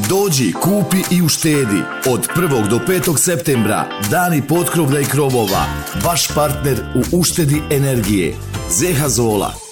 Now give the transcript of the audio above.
Dođi, kupi i uštedi. Od 1. do 5. septembra dani potkrovlja i krovova. Vaš partner u uštedi energije. Zeha Zola.